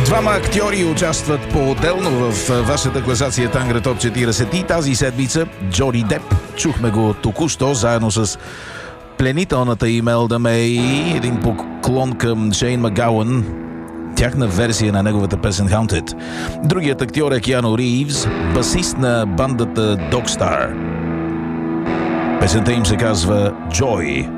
Двама актьори участват по-отделно в вашата класация Тангра Топ 40 и тази седмица Джони Деп. Чухме го току-що, заедно с пленителната Имелда Мей, един поклон към Шейн Магауън, тяхна версия на неговата песен Haunted. Другият актьор е Киано Ривз, басист на бандата Dogstar. Песента им се казва Joy.